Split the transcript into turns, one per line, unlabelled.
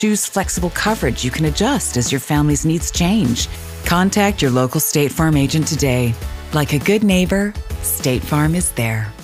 Choose flexible coverage you can adjust as your family's needs change. Contact your local State Farm agent today. Like a good neighbor, State Farm is there.